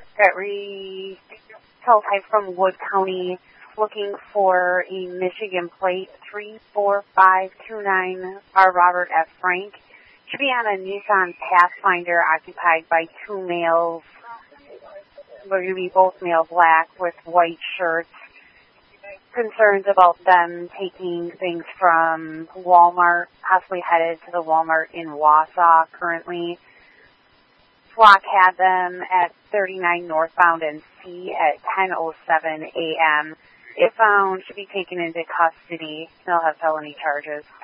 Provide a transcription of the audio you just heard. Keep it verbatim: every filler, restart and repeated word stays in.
Got re cell type from Wood County, looking for a Michigan plate three four five two nine, R. Robert F. Frank. Should be on a Nissan Pathfinder occupied by two males. They're going to be both male black with white shirts. Concerns about them taking things from Walmart, possibly headed to the Walmart in Wausau currently. Flock had them at thirty-nine northbound and C at ten oh seven a.m. If found, should be taken into custody. They'll have felony charges.